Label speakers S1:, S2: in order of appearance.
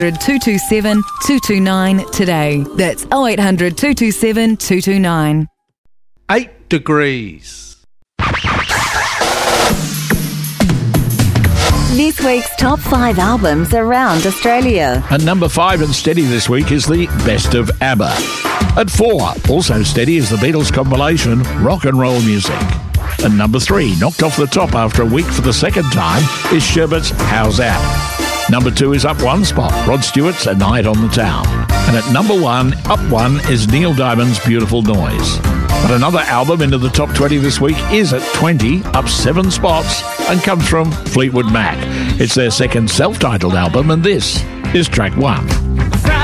S1: 227 229 today. That's 0800 227 229.
S2: 8 degrees.
S3: This week's top 5 albums around Australia.
S4: And number 5 and steady this week is the Best of ABBA. At 4, also steady, is the Beatles compilation Rock and Roll Music. And number 3, knocked off the top after a week for the second time, is Sherbert's How's That? Number 2 is up 1 spot, Rod Stewart's A Night on the Town. And at number 1, up 1, is Neil Diamond's Beautiful Noise. But another album into the top 20 this week is at 20, up 7 spots, and comes from Fleetwood Mac. It's their second self-titled album, and this is track 1.